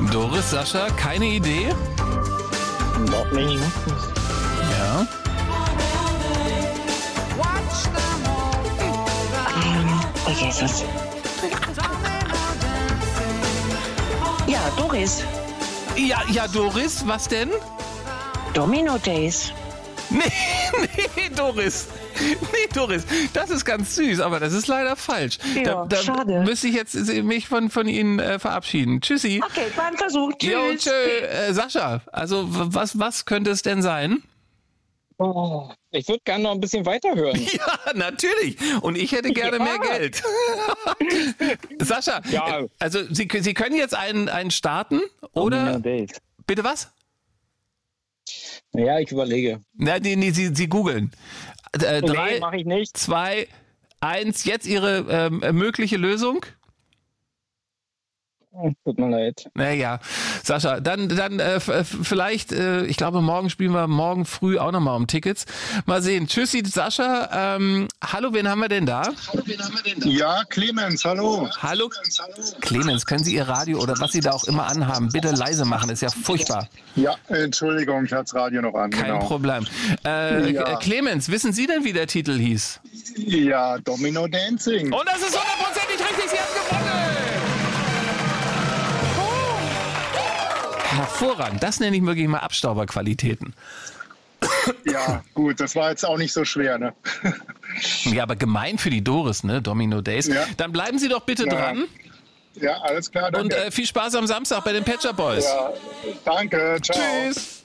Doris, Sascha, keine Idee? Noch nicht. Ja. Oh Jesus. Ja, Doris. Ja, Doris, was denn? Domino Days. Nee, Doris. Nee, Doris, das ist ganz süß, aber das ist leider falsch. Ja, da schade. müsste ich jetzt mich von Ihnen verabschieden. Tschüssi. Okay, war ein Versuch. Tschüss. Jo, tschö. Sascha, also was könnte es denn sein? Oh, ich würde gerne noch ein bisschen weiterhören. Ja, natürlich. Und ich hätte gerne mehr Geld. Sascha, Ja. also Sie können jetzt einen starten, oder? Domino Days. Bitte was? Ja, ich überlege. Na, nee, Sie googeln. 3, mache ich nicht. 2, 1, jetzt Ihre mögliche Lösung? Tut mir leid. Naja, Sascha, dann vielleicht, ich glaube, morgen früh auch nochmal um Tickets. Mal sehen. Tschüssi, Sascha. Hallo, wen haben wir denn da? Ja, Clemens, hallo. Hallo? Clemens, können Sie Ihr Radio oder was Sie da auch immer anhaben, bitte leise machen? Ist ja furchtbar. Ja, Entschuldigung, ich hatte das Radio noch an. Kein genau. Problem. Ja. Clemens, wissen Sie denn, wie der Titel hieß? Ja, Domino Dancing. Und das ist 100%ig richtig, Sie haben gewonnen! Hervorragend, das nenne ich wirklich mal Abstauberqualitäten. Ja, gut, das war jetzt auch nicht so schwer, ne? Ja, aber gemein für die Doris, ne? Domino Days. Ja. Dann bleiben Sie doch bitte Ja. dran Ja, alles klar, und danke. viel Spaß am Samstag bei den Pet Shop Boys. Ja, danke, ciao. Tschüss.